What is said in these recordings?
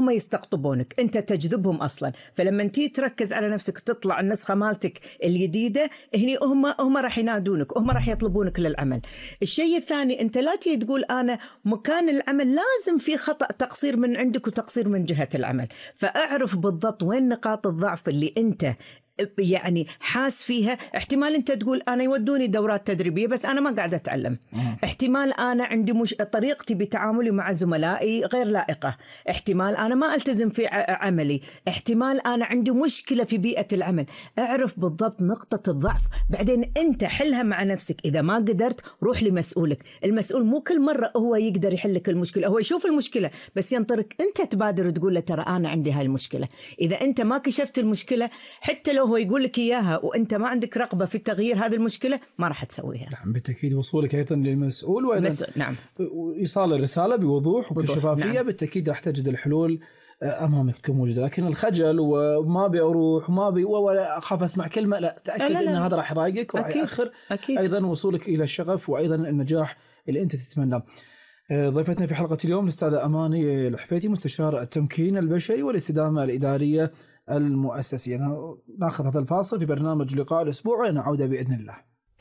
هم يستقطبونك، أنت تجذبهم أصلا. فلما أنت تركز على نفسك تطلع النسخة مالتك الجديدة، هني هم راح ينادونك، هم راح يطلبونك للعمل. الشيء الثاني، أنت لا تقول أنا مكان العمل لازم في خطأ، تقصير من عندك وتقصير من جهة العمل. فأعرف بالضبط وين نقاط الضعف اللي أنت يعني حاس فيها. احتمال انت تقول انا يودوني دورات تدريبيه بس انا ما قاعده اتعلم. احتمال انا عندي طريقتي بتعاملي مع زملائي غير لائقه. احتمال انا ما التزم في عملي. احتمال انا عندي مشكله في بيئه العمل. اعرف بالضبط نقطه الضعف، بعدين انت حلها مع نفسك. اذا ما قدرت روح لمسؤولك. المسؤول مو كل مره هو يقدر يحلك المشكله، هو يشوف المشكله بس ينطرك انت تبادر تقول له ترى انا عندي هاي المشكله. اذا انت ما كشفت المشكله، حتى لو هو يقول لك إياها وأنت ما عندك رغبة في تغيير هذه المشكلة، ما راح تسويها. نعم بالتأكيد. وصولك أيضا للمسؤول وأيضا نعم إيصال الرسالة بوضوح وبشفافية. نعم. بالتأكيد راح تجد الحلول أمامك تكون موجودة. لكن الخجل وما بأروح وما ولا أخاف أسمع كلمة، لا، تأكد أن هذا راح يضايقك وراح يأخر أيضا وصولك إلى الشغف وأيضا النجاح اللي أنت تتمناه. ضيفتنا في حلقة اليوم الأستاذة أماني الحفيتي، مستشار التمكين البشري والاستدامة الإدارية المؤسسية. ناخذ هذا الفاصل في برنامج لقاء الأسبوع ونعود بإذن الله.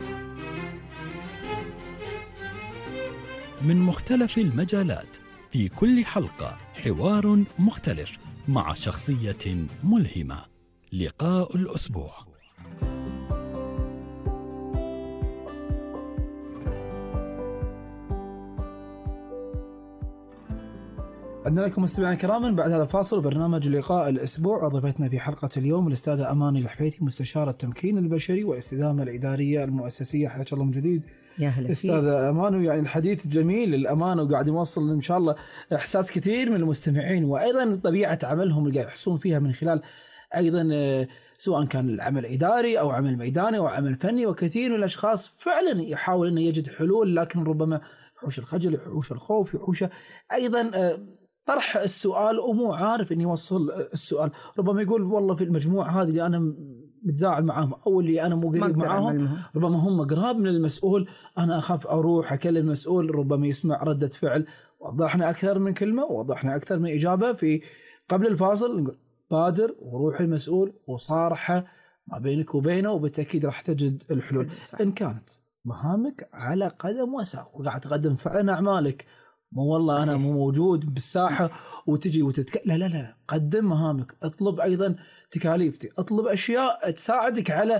من مختلف المجالات، في كل حلقة حوار مختلف مع شخصية ملهمة. لقاء الأسبوع. عندنا لكم مستمعينا الكرام بعد هذا الفاصل برنامج لقاء الأسبوع. ضيفتنا في حلقة اليوم الأستاذة أماني الحفيتي، مستشار التمكين البشري والاستدامة الإدارية المؤسسية. حياك الله من جديد يا هلا أستاذة أماني. يعني الحديث جميل للأمانة وقاعد يوصل إن شاء الله إحساس كثير من المستمعين، وأيضا طبيعة عملهم اللي قاعد يحسون فيها من خلال أيضا سواء كان العمل إداري أو عمل ميداني أو عمل فني. وكثير من الأشخاص فعلا يحاول أن يجد حلول، لكن ربما يحوش الخجل، يحوش الخوف، يحوش أيضا طرح السؤال ومو عارف أن يوصل السؤال. ربما يقول والله في المجموعة هذه اللي أنا متزاعل معهم أو اللي أنا مو قريب معهم، ربما هم قراب من المسؤول، أنا أخاف أروح أكلم المسؤول، ربما يسمع ردة فعل. وضحنا أكثر من كلمة ووضحنا أكثر من إجابة في قبل الفاصل. نقول بادر وروح المسؤول وصارحة ما بينك وبينه، وبالتأكيد راح تجد الحلول. إن كانت مهامك على قدم وساق وقاعد تقدم فعلا أعمالك، مو والله صحيح. أنا مو موجود بالساحة وتجي لا قدم مهامك. اطلب أيضا تكاليفتي، اطلب أشياء تساعدك على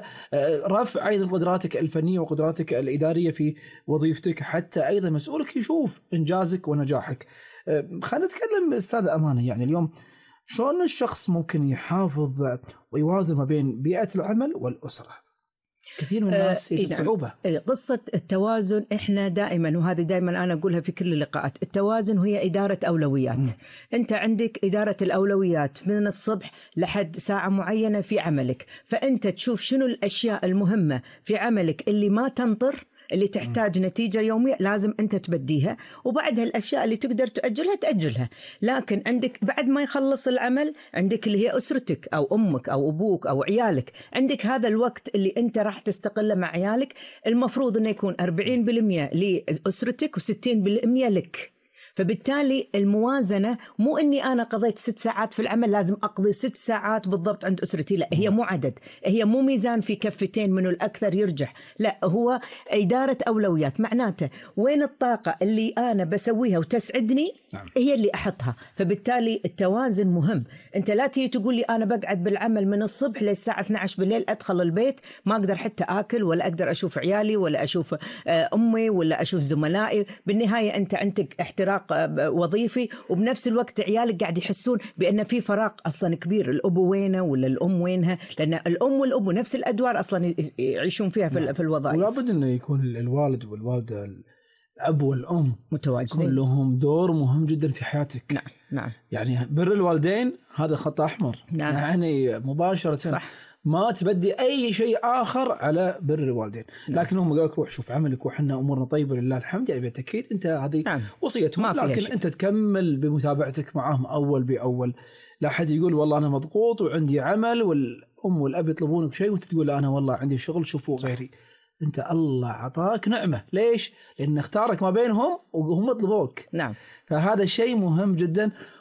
رفع أيضا قدراتك الفنية وقدراتك الإدارية في وظيفتك، حتى أيضا مسؤولك يشوف إنجازك ونجاحك. خلينا نتكلم أستاذ أمانة، يعني اليوم شلون الشخص ممكن يحافظ ويوازن ما بين بيئة العمل والأسرة؟ كثير من الناس يجد صعوبة. قصة التوازن إحنا دائما، وهذه دائما أنا أقولها في كل اللقاءات، التوازن هي إدارة أولويات. أنت عندك إدارة الأولويات من الصبح لحد ساعة معينة في عملك، فأنت تشوف شنو الأشياء المهمة في عملك اللي ما تنطر، اللي تحتاج نتيجة يومية لازم أنت تبديها، وبعدها الأشياء اللي تقدر تأجلها. لكن عندك بعد ما يخلص العمل عندك اللي هي أسرتك أو أمك أو أبوك أو عيالك، عندك هذا الوقت اللي أنت راح تستقله مع عيالك. المفروض أنه يكون 40% لأسرتك و60% لك. فبالتالي الموازنة مو أني أنا قضيت 6 ساعات في العمل لازم أقضي 6 ساعات بالضبط عند أسرتي، لا، هي مو عدد، هي مو ميزان في كفتين منه الأكثر يرجح، لا، هو إدارة أولويات. معناته وين الطاقة اللي أنا بسويها وتسعدني هي اللي أحطها. فبالتالي التوازن مهم. أنت لا تيجي تقول لي أنا بقعد بالعمل من الصبح للساعة 12 بالليل، أدخل البيت ما أقدر حتى آكل ولا أقدر أشوف عيالي ولا أشوف أمي ولا أشوف زملائي. بالنهاية أنت عندك احتراق وظيفي، وبنفس الوقت عيالك قاعد يحسون بأن في فراغ أصلا كبير. الأب وينه ولا الأم وينها؟ لأن الأم والأب نفس الأدوار أصلا يعيشون فيها في الوظائف. ولا بد أنه يكون الوالد والوالدة، الأب والأم متواجدين، لهم دور مهم جدا في حياتك. نعم. يعني بر الوالدين هذا خط أحمر. يعني مباشرة صح. ما تبدي أي شيء آخر على بر الوالدين. لكنهم قالوا روح شوف عملك وحنا أمورنا طيبة لله الحمد، يعني بالتأكيد أنت هذه وصيتهم، لكن أنت تكمل بمتابعتك معهم أول بأول. لا حد يقول والله أنا مضغوط وعندي عمل والأم والأب يطلبونك شيء وأنت تقول لا أنا والله عندي شغل شوفوا غيري. أنت الله عطاك نعمة، ليش؟ لأن اختارك ما بينهم وهم طلبوك. نعم. فهذا الشيء مهم جدا.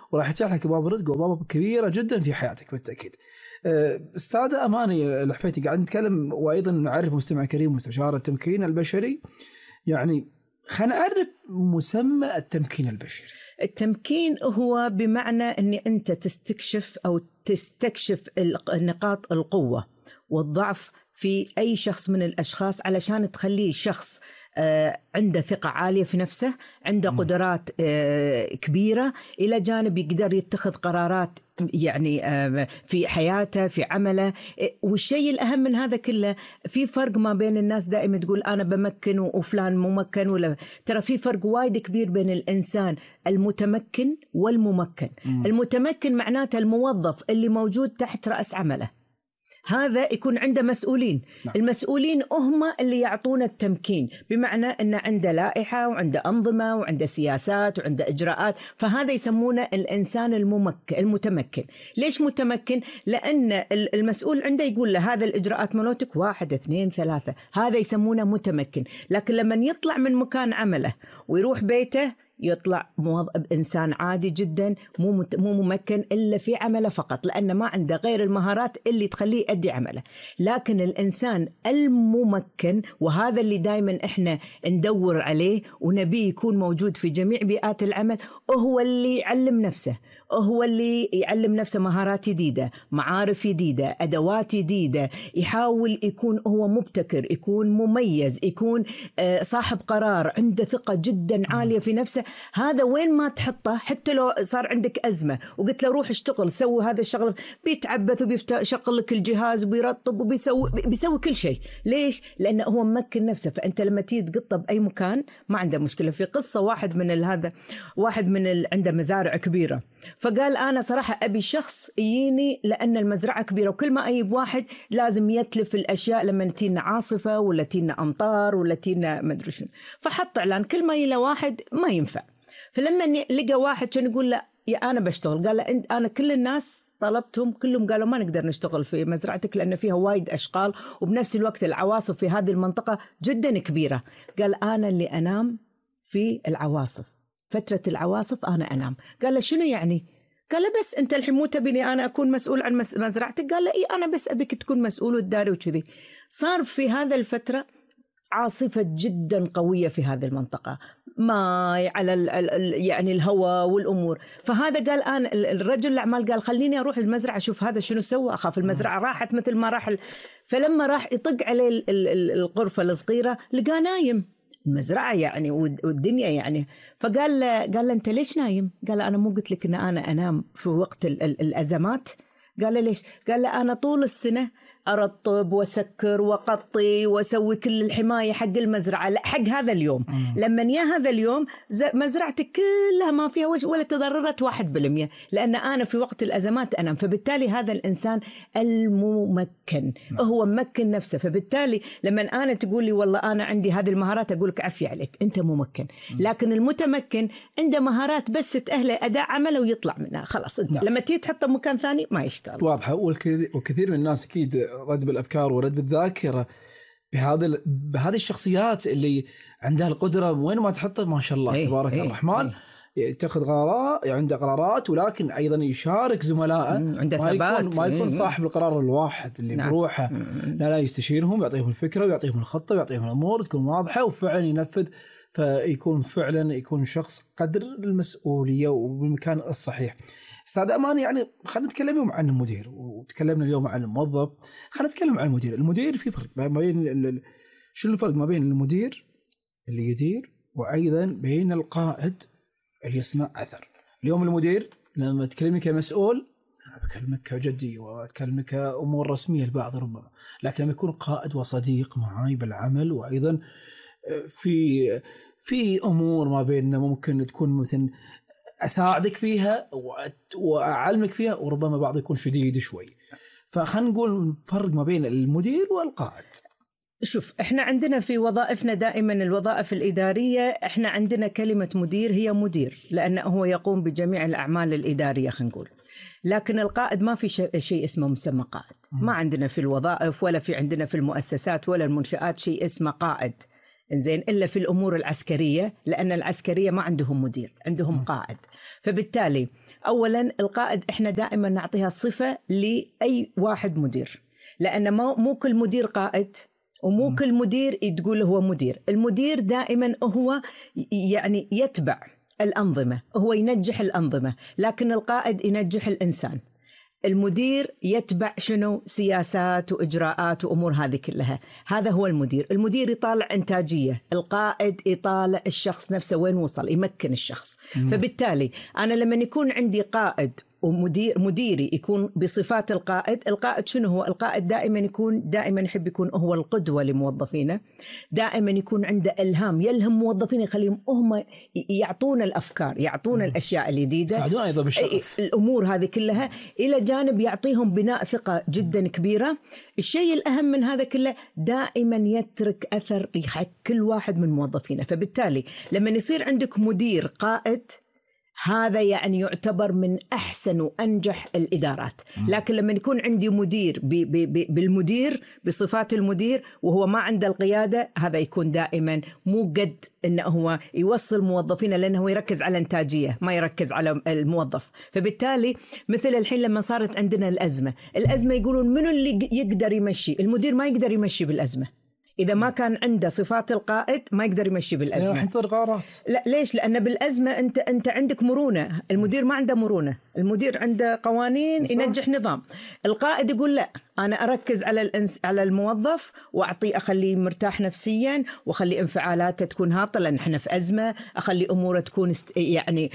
وراح يفتح لك ابواب رزق وابواب كبيره جدا في حياتك بالتاكيد. استاذه اماني الحفيتي قاعد نتكلم وايضا نعرف مستمع كريم مستشار التمكين البشري، يعني خلينا نعرف مسمى التمكين البشري. التمكين هو بمعنى أن أنت تستكشف أو تستكشف نقاط القوة والضعف في أي شخص من الأشخاص علشان تخليه شخص عنده ثقة عالية في نفسه، عنده قدرات كبيرة، إلى جانب يقدر يتخذ قرارات يعني في حياته في عمله. والشيء الأهم من هذا كله، في فرق ما بين الناس دائما تقول أنا بمكن وفلان ممكن، ولا ترى في فرق وايد كبير بين الإنسان المتمكن والممكن. المتمكن معناته الموظف اللي موجود تحت رأس عمله، هذا يكون عنده مسؤولين. نعم. المسؤولين هم اللي يعطون التمكين، بمعنى أن عنده لائحة وعنده أنظمة وعنده سياسات وعنده إجراءات، فهذا يسمونه الإنسان المتمكن. ليش متمكن؟ لأن المسؤول عنده يقول له هذا الإجراءات ملوتك 1 2 3، هذا يسمونه متمكن. لكن لما يطلع من مكان عمله ويروح بيته يطلع إنسان عادي جدا، مو ممكن إلا في عمله فقط، لأنه ما عنده غير المهارات اللي تخليه يؤدي عمله. لكن الإنسان الممكن، وهذا اللي دايما إحنا ندور عليه ونبيه يكون موجود في جميع بيئات العمل، هو اللي يعلم نفسه، هو اللي يعلم نفسه مهارات جديدة، معارف جديدة، أدوات جديدة، يحاول يكون هو مبتكر، يكون مميز، يكون صاحب قرار، عنده ثقة جدا عالية في نفسه. هذا وين ما تحطه، حتى لو صار عندك أزمة وقلت له روح اشتغل سوي هذا الشغل، بيتعبث وبيشغل لك الجهاز وبيرطب وبيسوي كل شيء. ليش؟ لأنه هو ممكن نفسه. فأنت لما تيجي تقطه بأي مكان ما عنده مشكلة. في قصة واحد من عنده مزارع كبيرة، فقال أنا صراحة أبي شخص يجيني لأن المزرعة كبيرة، وكل ما أجيب واحد لازم يتلف الأشياء لما تينا عاصفة ولا تينا أمطار ولا تينا مدري شنو. فحط إعلان كل ما يلا واحد ما ينفع. فلما لقى واحد كان يقول لا يا أنا بشتغل، قال له أنا كل الناس طلبتهم كلهم قالوا ما نقدر نشتغل في مزرعتك لأن فيها وايد أشغال، وبنفس الوقت العواصف في هذه المنطقة جدا كبيرة. قال أنا اللي أنام في العواصف، فترة العواصف أنا أنام. قال له شنو يعني؟ قال له بس أنت الحين مو تبيني أنا أكون مسؤول عن مزرعتك؟ قال له إيه أنا بس أبيك تكون مسؤول وتداري وكذي. صار في هذا الفترة عاصفة جدا قوية في هذه المنطقة، ماء على يعني الهواء والأمور. فهذا قال أنا الرجل الأعمال قال خليني أروح المزرعة أشوف هذا شنو سوى، أخاف المزرعة راحت مثل ما راح فلما راح يطق عليه الغرفة الصغيرة لقى نايم المزرعة يعني والدنيا يعني. فقال له أنت ليش نايم؟ قال أنا مو قلت لك إن أنا أنام في وقت الأزمات؟ قال له ليش؟ قال له أنا طول السنة أرطب وسكر وقطي وسوي كل الحماية حق المزرعة حق هذا اليوم. لما يا هذا اليوم مزرعتك كلها ما فيها ولا تضررت 1%، لأن أنا في وقت الأزمات أنام. فبالتالي هذا الإنسان الممكن هو ممكن نفسه. فبالتالي لما أنا تقولي والله أنا عندي هذه المهارات أقولك عفي عليك أنت ممكن. لكن المتمكن عنده مهارات بس تأهله أداء عمله ويطلع منها خلاص. أنت لما تيجي تحطه مكان ثاني ما يشتغل. واضحة. وكثير من الناس أكيد رد بالأفكار ورد بالذاكرة بهذه الشخصيات اللي عندها القدرة وين ما تحطه ما شاء الله تبارك الرحمن يتخذ قرارات، عنده قرارات، ولكن أيضا يشارك زملائه. عنده ثبات، ما يكون صاحب القرار الواحد اللي بروحه. لا يستشيرهم، يعطيهم الفكرة ويعطيهم الخطة ويعطيهم الأمور تكون واضحة وفعلا ينفذ. فيكون فعلا شخص قدر المسؤولية وبالمكان الصحيح. أستاذ أمان، يعني خلينا نتكلم اليوم عن المدير، وتكلمنا اليوم عن الموظف. خلينا نتكلم عن المدير. المدير في فرق ما بين شنو الفرق ما بين المدير اللي يدير وأيضا بين القائد اللي يصنع أثر. اليوم المدير لما تكلمني كمسؤول أنا بكلمك كجدي وأتكلمك كأمور رسمية البعض ربما، لكن لما يكون قائد وصديق معاي بالعمل، وأيضا في أمور ما بيننا ممكن تكون مثل أساعدك فيها وأعلمك فيها، وربما بعض يكون شديد شوي. فخلنا نقول فرق ما بين المدير والقائد. شوف، احنا عندنا في وظائفنا دائما الوظائف الإدارية احنا عندنا كلمة مدير هي مدير لأنه هو يقوم بجميع الأعمال الإدارية خلينا نقول. لكن القائد ما في شيء اسمه مسمى قائد. ما عندنا في الوظائف ولا في عندنا في المؤسسات ولا المنشآت شيء اسمه قائد. إنزين إلا في الأمور العسكرية، لأن العسكرية ما عندهم مدير، عندهم قائد. فبالتالي أولا القائد إحنا دائما نعطيها صفة لأي واحد مدير، لأن مو كل مدير قائد، ومو كل مدير تقول هو مدير. المدير دائما هو يعني يتبع الأنظمة، هو ينجح الأنظمة، لكن القائد ينجح الإنسان. المدير يتبع شنو؟ سياسات وإجراءات وأمور هذه كلها. هذا هو المدير. المدير يطالع إنتاجية، القائد يطالع الشخص نفسه وين وصل، يمكن الشخص. فبالتالي أنا لما يكون عندي قائد ومديري يكون بصفات القائد شنو هو؟ القائد دائما يحب يكون هو القدوة لموظفينه، دائما يكون عنده إلهام، يلهم موظفين، يخليهم هم يعطون الأفكار، يعطون الأشياء الجديدة، يساعدون أيضا بالشغف، الأمور هذه كلها، إلى جانب يعطيهم بناء ثقة جدا كبيرة. الشيء الأهم من هذا كله دائما يترك أثر حق كل واحد من موظفينه. فبالتالي لما يصير عندك مدير قائد، هذا يعني يعتبر من أحسن وأنجح الإدارات. لكن لما يكون عندي مدير بالمدير بصفات المدير وهو ما عنده القيادة، هذا يكون دائما مو قد إنه هو يوصل موظفينه، لأنه هو يركز على الإنتاجية ما يركز على الموظف. فبالتالي مثل الحين لما صارت عندنا الأزمة يقولون منو اللي يقدر يمشي؟ المدير ما يقدر يمشي بالأزمة. إذا ما كان عنده صفات القائد ما يقدر يمشي بالأزمة. راح ينتظر قرارات. لا، ليش؟ لأن بالأزمة أنت عندك مرونة، المدير ما عنده مرونة، المدير عنده قوانين ينجح نظام. القائد يقول لا، أنا أركز على الموظف وأعطيه، أخليه مرتاح نفسيا، وأخلي انفعالاته تكون هابطة لأن إحنا في أزمة، أخلي أموره تكون يعني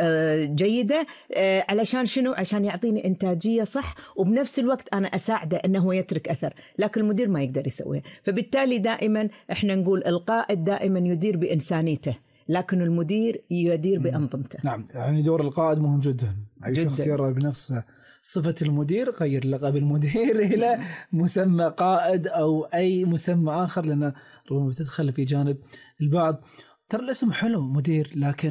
جيدة، علشان شنو؟ عشان يعطيني إنتاجية صح، وبنفس الوقت أنا أساعده أنه هو يترك أثر. لكن المدير ما يقدر يسويه. فبالتالي دائما إحنا نقول القائد دائما يدير بإنسانيته، لكن المدير يدير بأنظمته. نعم، يعني دور القائد مهم جدا. أي شخص يرى بنفسه صفة المدير غير لقب المدير إلى مسمى قائد أو أي مسمى آخر، لأن ربما بتدخل في جانب البعض. ترى الاسم حلو مدير، لكن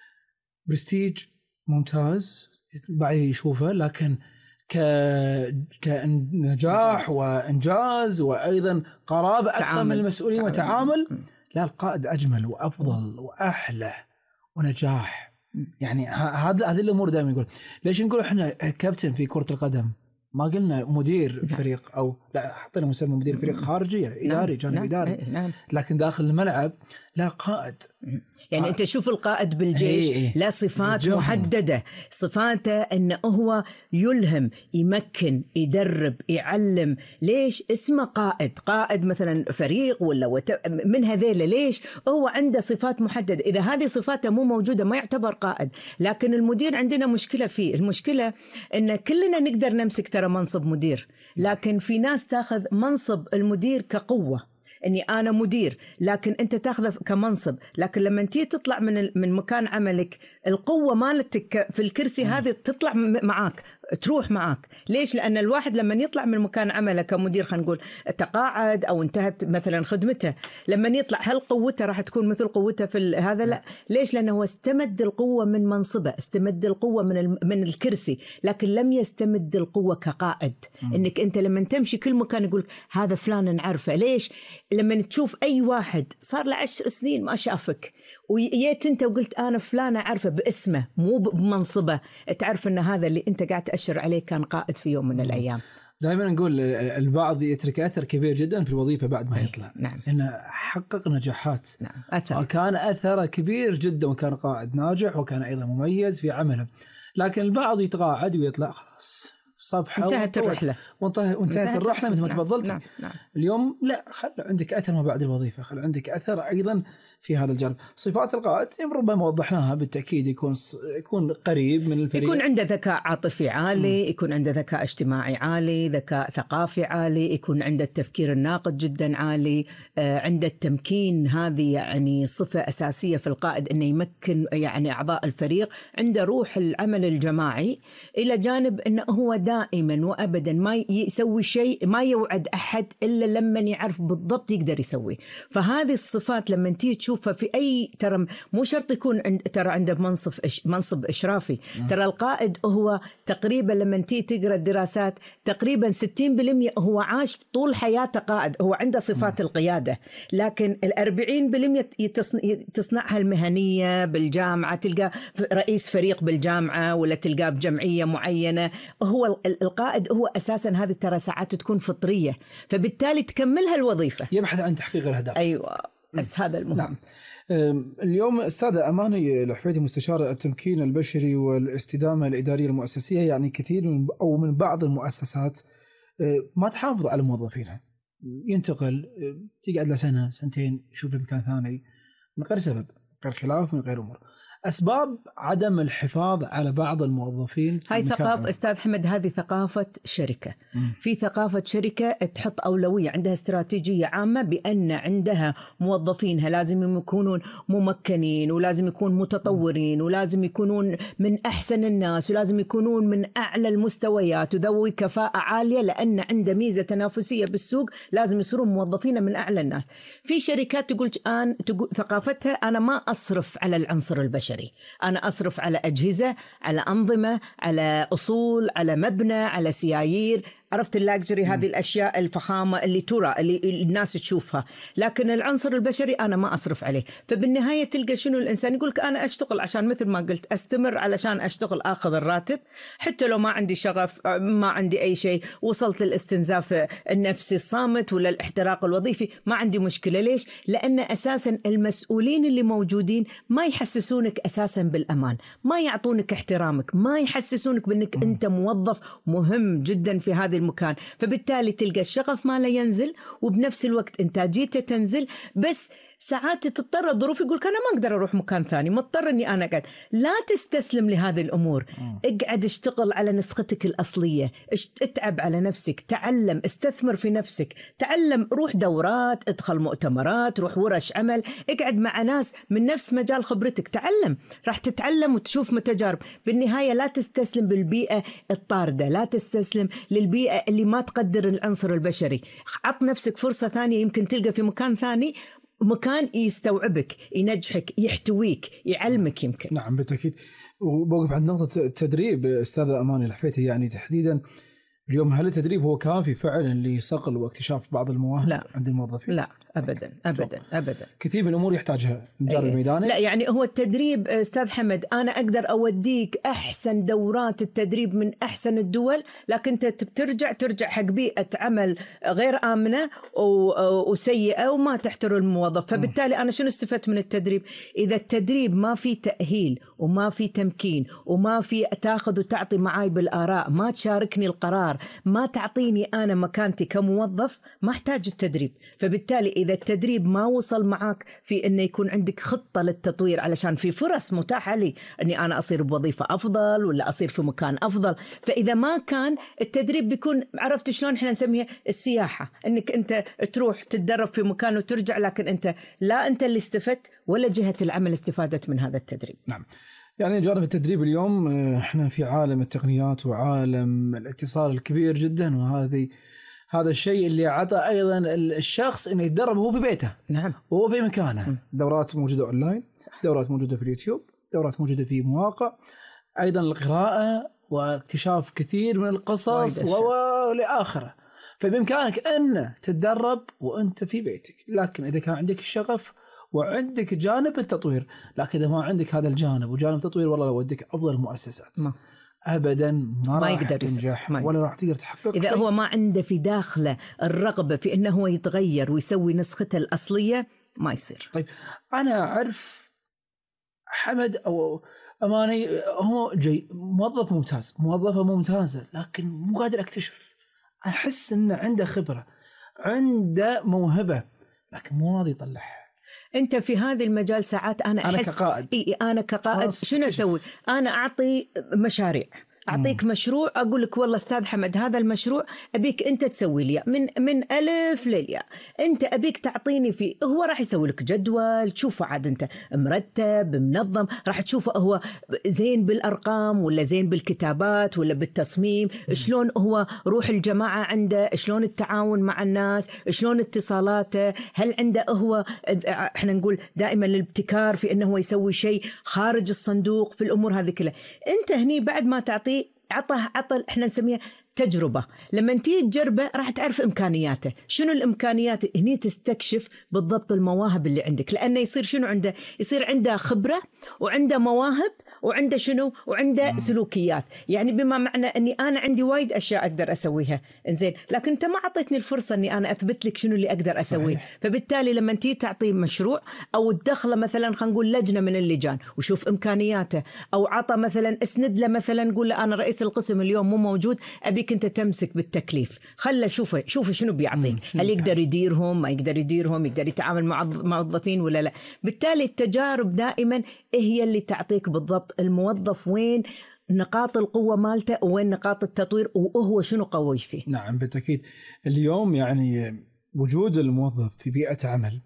برستيج ممتاز بعد يشوفه، لكن كنجاح وإنجاز وأيضا قرابة أكثر من المسؤولين وتعامل، لا، القائد أجمل وأفضل وأحلى ونجاح. يعني هذه الأمور دائما نقول. ليش نقول إحنا كابتن في كرة القدم؟ ما قلنا مدير فريق، أو لا حطينا مسمى مدير فريق خارجي إداري، جانب إداري، لكن داخل الملعب لا، قائد. يعني أنت شوف القائد بالجيش لا صفات محددة، صفاته أنه هو يلهم، يمكن، يدرب، يعلم. ليش اسمه قائد مثلا فريق ولا من هذيله؟ ليش؟ هو عنده صفات محددة. إذا هذه صفاته مو موجودة ما يعتبر قائد. لكن المدير عندنا مشكلة فيه، المشكلة أن كلنا نقدر نمسك ترى منصب مدير، لكن في ناس تاخذ منصب المدير كقوة، اني انا مدير، لكن انت تاخذه كمنصب. لكن لما انت تطلع من مكان عملك، القوه مالتك في الكرسي هذه تطلع معاك، تروح معاك. ليش؟ لان الواحد لما يطلع من مكان عمله كمدير، خلينا نقول تقاعد او انتهت مثلا خدمته، لما يطلع هل قوته راح تكون مثل قوته في هذا؟ لا. ليش؟ لانه هو استمد القوه من منصبه، استمد القوه من الكرسي، لكن لم يستمد القوه كقائد. انك انت لما تمشي كل مكان يقول هذا فلان نعرفه. ليش؟ لما تشوف أي واحد صار له 10 سنين ما شافك وجيت أنت وقلت أنا فلانة عارفة باسمه مو بمنصبه، تعرف أن هذا اللي أنت قاعد تأشر عليه كان قائد في يوم من الأيام. دائما نقول البعض يترك أثر كبير جدا في الوظيفة بعد ما يطلع. نعم. إنه حقق نجاحات. نعم. أثر. وكان أثره كبير جدا، وكان قائد ناجح، وكان أيضا مميز في عمله. لكن البعض يتقاعد ويطلع خلاص صفحة انتهت الرحلة، وانتهت الرحلة مثل ما تفضلت. نعم. نعم. اليوم لا، خل عندك أثر ما بعد الوظيفة، خل عندك أثر أيضا في هذا الجانب. صفات القائد ربما وضحناها بالتأكيد، يكون قريب من الفريق، يكون عنده ذكاء عاطفي عالي، يكون عنده ذكاء اجتماعي عالي، ذكاء ثقافي عالي، يكون عنده التفكير الناقد جدا عالي، عنده التمكين. هذه يعني صفة أساسية في القائد، أنه يمكن يعني أعضاء الفريق، عنده روح العمل الجماعي، إلى جانب أنه هو دائما وأبدا ما يسوي شيء، ما يوعد أحد إلا لما يعرف بالضبط يقدر يسوي. فهذه الصفات لما تيجي تشوفها في أي، ترى مو شرط يكون ترى عنده منصب إشرافي. ترى القائد هو تقريبا لما تيجي تقرأ الدراسات تقريبا 60% هو عاش طول حياته قائد، هو عنده صفات القيادة، لكن 40% تصنعها المهنية بالجامعة، تلقى رئيس فريق بالجامعة ولا تلقاه بجمعية معينة. هو القائد هو أساسا هذه ترى ساعات تكون فطرية، فبالتالي تكملها الوظيفة، يبحث عن تحقيق الأهداف. أيوة، بس هذا المهم. نعم. اليوم أستاذة أماني الحفيدي مستشارة التمكين البشري والاستدامة الإدارية المؤسسية، يعني كثير من بعض المؤسسات ما تحافظ على موظفينها، ينتقل تقعد له سنة سنتين يشوف مكان ثاني من غير سبب، غير خلاف، من غير أمور. أسباب عدم الحفاظ على بعض الموظفين، هاي ثقافة أستاذ حمد، هذه ثقافة شركة. في ثقافة شركة تحط أولوية، عندها استراتيجية عامة بأن عندها موظفينها لازم يكونون ممكنين، ولازم يكونون متطورين، ولازم يكونون من أحسن الناس، ولازم يكونون من أعلى المستويات وذوي كفاءة عالية، لأن عنده ميزة تنافسية بالسوق، لازم يصيرون موظفين من أعلى الناس. في شركات تقول ثقافتها أنا ما أصرف على العنصر البشري، أنا أصرف على أجهزة، على أنظمة، على أصول، على مبنى، على سيايير، عرفت اللاكجري، هذه الأشياء الفخامة اللي ترى اللي الناس تشوفها، لكن العنصر البشري أنا ما أصرف عليه. فبالنهاية تلقى شنو الإنسان يقولك أنا أشتغل عشان مثل ما قلت أستمر، علشان أشتغل أخذ الراتب، حتى لو ما عندي شغف، ما عندي أي شيء، وصلت الاستنزاف النفسي الصامت ولا الاحتراق الوظيفي، ما عندي مشكلة. ليش؟ لأن أساسا المسؤولين اللي موجودين ما يحسسونك أساسا بالأمان، ما يعطونك احترامك، ما يحسسونك بأنك أنت موظف مهم جدا في هذه المكان، فبالتالي تلقى الشغف ماله ينزل، وبنفس الوقت إنتاجيته تنزل. بس ساعات تضطر الظروف، يقولك أنا ما أقدر أروح مكان ثاني، مضطر أني أنا قاعد. لا تستسلم لهذه الأمور، اقعد اشتغل على نسختك الأصلية، اتعب على نفسك، تعلم، استثمر في نفسك، تعلم، روح دورات، ادخل مؤتمرات، روح ورش عمل، اقعد مع ناس من نفس مجال خبرتك، تعلم، راح تتعلم وتشوف متجارب. بالنهاية لا تستسلم بالبيئة الطاردة، لا تستسلم للبيئة اللي ما تقدر العنصر البشري. عط نفسك فرصة ثانية، يمكن تلقى في مكان ثاني مكان يستوعبك، ينجحك، يحتويك، يعلمك يمكن. نعم بالتأكيد. وبوقف عند نقطة التدريب أستاذة أماني الحفيتي، يعني تحديدا اليوم هل التدريب هو كافي فعلا لصقل واكتشاف بعض المواهب عند الموظفين؟ لا أبدا أبدا أبدا. كثير من الأمور يحتاجها المجال الميداني. لا يعني هو التدريب أستاذ حمد، أنا أقدر أوديك أحسن دورات التدريب من أحسن الدول، لكن أنت ترجع حق بيئة عمل غير آمنة وسيئة وما تحترم الموظف. فبالتالي أنا شنو استفدت من التدريب؟ إذا التدريب ما في تأهيل وما في تمكين وما في تاخذ وتعطي معاي بالآراء، ما تشاركني القرار، ما تعطيني أنا مكانتي كموظف، ما احتاج التدريب. فبالتالي إذا التدريب ما وصل معك في أنه يكون عندك خطة للتطوير، علشان في فرص متاحة لي أني أنا أصير بوظيفة أفضل ولا أصير في مكان أفضل. فإذا ما كان التدريب بيكون، عرفت شلون إحنا نسميها السياحة، أنك أنت تروح تتدرب في مكان وترجع، لكن أنت لا أنت اللي استفدت ولا جهة العمل استفادت من هذا التدريب. نعم. يعني جانب التدريب اليوم احنا في عالم التقنيات وعالم الاتصال الكبير جدا، هذا الشيء اللي عطى ايضا الشخص انه يتدرب وهو في بيته. نعم. وهو في مكانه. دورات موجوده اونلاين، دورات موجوده في اليوتيوب، دورات موجوده في مواقع، ايضا القراءه واكتشاف كثير من القصص ولاخره. فبامكانك ان تتدرب وانت في بيتك، لكن اذا كان عندك الشغف وعندك جانب التطوير. لكن إذا ما عندك هذا الجانب وجانب التطوير، والله لو ودك أفضل المؤسسات أبدا ما راح تنجح ولا راح تقدر تحقق إذا شيء. هو ما عنده في داخله الرغبة في أنه هو يتغير ويسوي نسخته الأصلية، ما يصير. طيب أنا أعرف حمد أو أماني هو موظف ممتاز، موظفة ممتازة، لكن مو قادر أكتشف. أحس أنه عنده خبرة، عنده موهبة، لكن مو راضي يطلعها. أنت في هذا المجال ساعات أنا أحس كقائد. أنا كقائد شنو أسوي؟ أنا أعطي مشاريع، أعطيك مشروع أقول لك والله أستاذ حمد هذا المشروع أبيك أنت تسوي لي من ألف للياء، أنت أبيك تعطيني فيه. هو راح يسوي لك جدول تشوفه عاد أنت مرتب منظم، راح تشوفه هو زين بالأرقام ولا زين بالكتابات ولا بالتصميم، شلون هو روح الجماعة عنده، شلون التعاون مع الناس، شلون اتصالاته، هل عنده هو احنا نقول دائما الابتكار في انه هو يسوي شيء خارج الصندوق في الامور هذه كلها. انت هني بعد ما تعطيه عطى احنا نسميها تجربة، لما تيجي تجربه راح تعرف إمكانياته، شنو الإمكانيات هني تستكشف بالضبط المواهب اللي عندك، لأنه يصير شنو عنده، يصير عنده خبرة وعنده مواهب وعنده شنو وعنده سلوكيات. يعني بما معنى أني أنا عندي وايد أشياء أقدر أسويها إنزين، لكن أنت ما أعطيتني الفرصة أني أنا أثبت لك شنو اللي أقدر أسويه. فبالتالي لما تيجي تعطيه مشروع أو تدخله مثلا خلينا نقول لجنة من اللجان وشوف إمكانياته، أو عطى مثلا اسند له مثلا نقول له أنا رئيس القسم اليوم مو موجود أبيك أنت تمسك بالتكليف، خله شوف شنو بيعطيك، هل يقدر يديرهم ما يقدر يديرهم، يقدر يتعامل مع موظفين ولا لا. بالتالي التجارب دائما هي اللي تعطيك بالضبط الموظف وين نقاط القوة مالته وين نقاط التطوير وهو شنو قوي فيه. نعم بالتأكيد. اليوم يعني وجود الموظف في بيئة عمل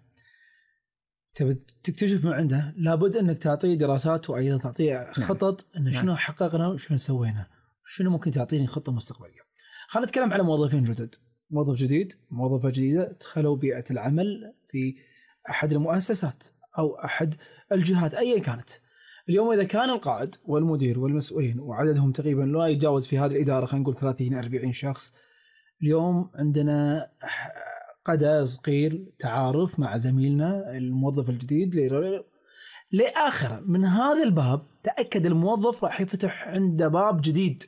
تبي تكتشف ما عنده، لابد أنك تعطيه دراسات وأيضا تعطيه خطط أن شنو حققنا وشنو سوينا، شنو ممكن تعطيني خطة مستقبلية. خلينا نتكلم على موظفين جدد، موظف جديد موظفة جديدة دخلوا بيئة العمل في أحد المؤسسات أو أحد الجهات أيا كانت. اليوم إذا كان القائد والمدير والمسؤولين وعددهم تقريبا لا يتجاوز في هذه الإدارة خلينا نقول 30-40 شخص، اليوم عندنا قد صغير تعارف مع زميلنا الموظف الجديد لآخر من هذا الباب. تأكد الموظف راح يفتح عنده باب جديد،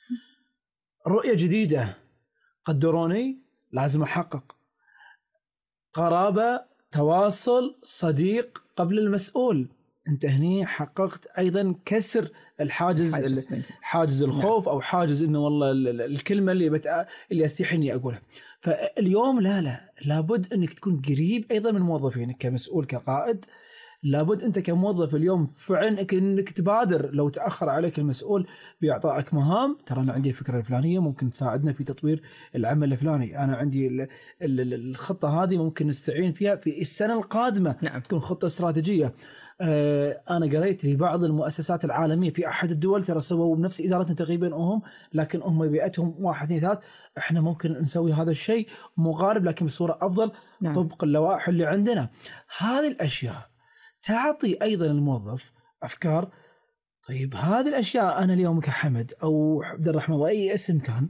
رؤية جديدة، قدروني لازم أحقق قرابة، تواصل، صديق قبل المسؤول. أنت هني حققت أيضا كسر حاجز الخوف أو حاجز إنه والله الكلمة اللي أستحي إني أقولها. فاليوم لابد إنك تكون قريب أيضا من موظفينك كمسؤول كقائد. لابد أنت كموظف اليوم فعلا إنك تبادر، لو تأخر عليك المسؤول بإعطائك مهام، ترى أنا عندي الفكرة الفلانية ممكن تساعدنا في تطوير العمل الفلاني، أنا عندي الخطة هذه ممكن نستعين فيها في السنة القادمة. نعم. تكون خطة استراتيجية. أنا قريت لبعض المؤسسات العالمية في أحد الدول ترى سووا بنفس إدارتنا تقريبا لكن هم بيئتهم 1 2 3، إحنا ممكن نسوي هذا الشيء مقارب لكن بصورة أفضل. نعم. طبق اللوائح اللي عندنا. هذه الأشياء تعطي أيضا الموظف أفكار. طيب هذه الأشياء أنا اليوم كحمد أو عبد الرحمن وأي اسم كان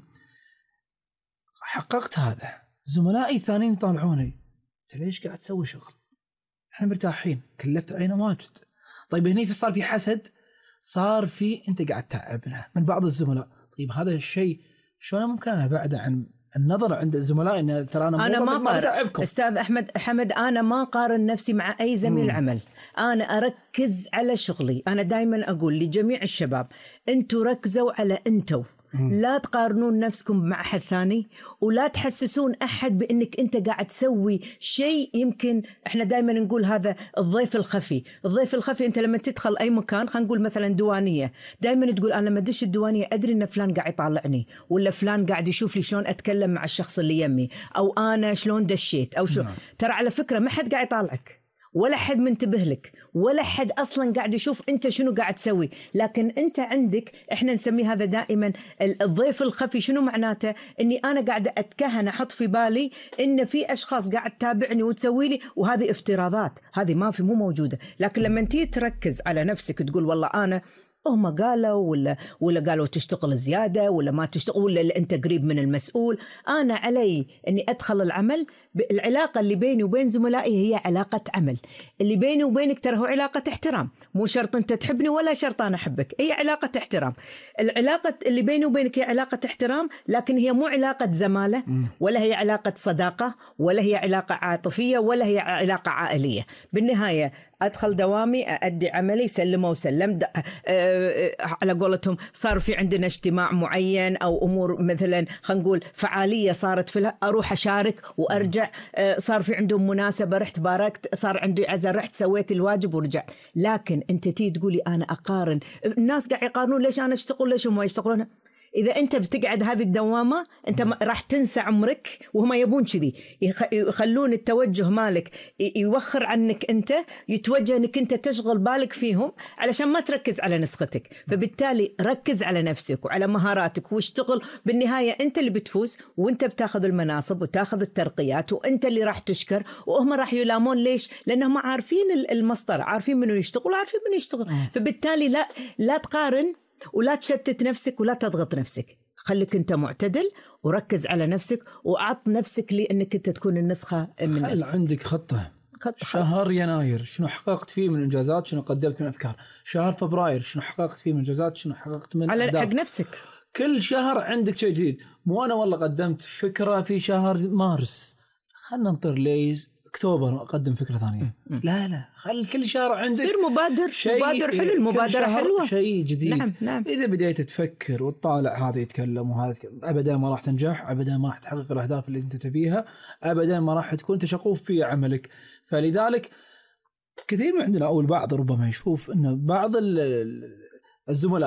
حققت هذا، زملائي الثانيين يطالعوني أنت ليش قاعد تسوي شغل، احنا مرتاحين، كلفت علينا واجد. طيب هني صار في حسد، صار في انت قاعد تعبنا من بعض الزملاء. طيب هذا الشيء شلون ممكن انا ابعد عن النظر عند الزملاء ان ترى انا ما اتعبكم استاذ حمد انا ما قارن نفسي مع اي زميل عمل، انا اركز على شغلي. انا دائما اقول لجميع الشباب انتوا ركزوا على انتوا، لا تقارنون نفسكم مع أحد ثاني، ولا تحسسون أحد بأنك أنت قاعد تسوي شيء. يمكن إحنا دائما نقول هذا الضيف الخفي. الضيف الخفي أنت لما تدخل أي مكان، خلينا نقول مثلا دوانية، دائما تقول أنا لما أدش الديوانية أدري أن فلان قاعد يطالعني، ولا فلان قاعد يشوف لي شلون أتكلم مع الشخص اللي يمي، أو أنا شلون دشيت أو شو. ترى على فكرة ما حد قاعد يطالعك، ولا حد منتبه لك، ولا حد أصلا قاعد يشوف أنت شنو قاعد تسوي. لكن أنت عندك، إحنا نسميه هذا دائما الضيف الخفي. شنو معناته؟ أني أنا قاعدة أتكهن، أحط في بالي إن في أشخاص قاعد تتابعني وتسوي لي، وهذه افتراضات، هذه مو موجودة. لكن لما أنت تركز على نفسك تقول والله أنا هم قالوا ولا قالوا تشتغل زيادة ولا ما تشتغل، ولا أنت قريب من المسؤول. أنا علي أني أدخل العمل. العلاقة اللي بيني وبين زملائي هي علاقة عمل، اللي بيني وبينك ترى هو علاقة احترام. مو شرط أنت تحبني ولا شرط أنا أحبك، هي علاقة احترام. العلاقة اللي بيني وبينك هي علاقة احترام، لكن هي مو علاقة زمالة، ولا هي علاقة صداقة، ولا هي علاقة عاطفية، ولا هي علاقة عائلية. بالنهاية أدخل دوامي، أؤدي عملي، سلمه وسلم. على قولتهم صار في عندنا اجتماع معين أو أمور مثلا خلينا نقول فعالية صارت في أروح أشارك وأرجع. صار في عندهم مناسبة رحت باركت، صار عندي عزا رحت سويت الواجب ورجعت. لكن أنت تيجي تقولي أنا أقارن، الناس قاعد يقارنون ليش أنا أشتغل ليش هم يشتغلون. إذا أنت بتقعد هذه الدوامة أنت راح تنسى عمرك، وهم يبون كذي يخلون التوجه مالك يوخر عنك، أنت يتوجه أنك أنت تشغل بالك فيهم علشان ما تركز على نسختك. فبالتالي ركز على نفسك وعلى مهاراتك واشتغل. بالنهاية أنت اللي بتفوز، وأنت بتاخذ المناصب وتاخذ الترقيات، وأنت اللي راح تشكر، وهم راح يلامون. ليش؟ لأنهم عارفين المسطرة، عارفين منو يشتغل وعارفين منو يشتغل. فبالتالي لا تقارن ولا تشتت نفسك ولا تضغط نفسك. خليك أنت معتدل وركز على نفسك وأعط نفسك لأنك أنت تكون النسخة من نفسك. عندك خطة شهر يناير شنو حققت فيه من إنجازات، شنو قدمت من أفكار. شهر فبراير شنو حققت فيه من إنجازات، شنو حققت من على أهداف. حق نفسك. كل شهر عندك شيء جديد. مو أنا والله قدمت فكرة في شهر مارس خلنا ننطر ليز أكتوبر أقدم فكرة ثانية. لا خل كل شهر عندك صير مبادر حلو. المبادرة حلوة، شيء جديد. نعم. إذا بديت تفكر وتطالع هذا يتكلم وهذا أبدا ما راح تنجح، أبدا ما راح تحقق الأهداف اللي أنت تبيها، أبدا ما راح تكون تشقوف في عملك. فلذلك كثير من عندنا أو البعض ربما يشوف أن بعض الزملاء